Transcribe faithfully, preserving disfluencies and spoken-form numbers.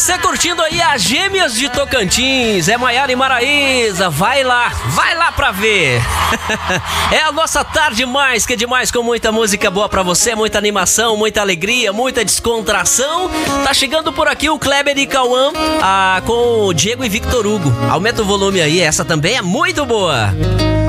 você curtindo aí as Gêmeas de Tocantins, é Maiara e Maraísa, vai lá, vai lá pra ver. É a nossa tarde mais que demais, com muita música boa pra você, muita animação, muita alegria, muita descontração. Tá chegando por aqui o Kleber e Cauã ah, com o Diego e Victor Hugo. Aumenta o volume aí, essa também é muito boa.